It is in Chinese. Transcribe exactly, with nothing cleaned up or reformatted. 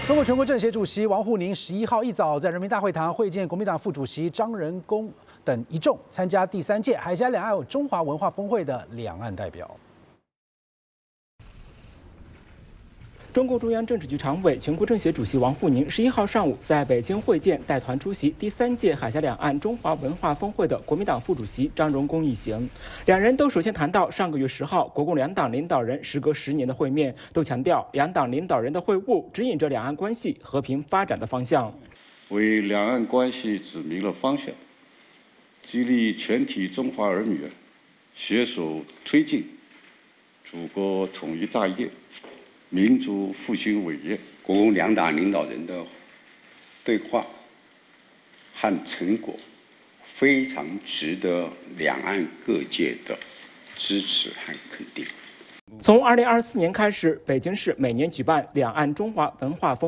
中国全国政协主席王沪宁十一号一早在人民大会堂会见国民党副主席张仁恭等一众参加第三届海峡两岸中华文化峰会的两岸代表。 中共中央政治局常委、全国政协主席王沪宁十一号上午在北京会见带团出席第三届海峡两岸中华文化峰会的国民党副主席张荣恭一行。两人都首先谈到上个月十号国共两党领导人时隔十年的会面，都强调两党领导人的会晤指引着两岸关系和平发展的方向， 为两岸关系指明了方向，激励全体中华儿女携手推进祖国统一大业、民族复兴伟业。 国共两党领导人的对话和成果非常值得两岸各界的支持和肯定。 从二零二四年开始，北京市每年举办两岸中华文化峰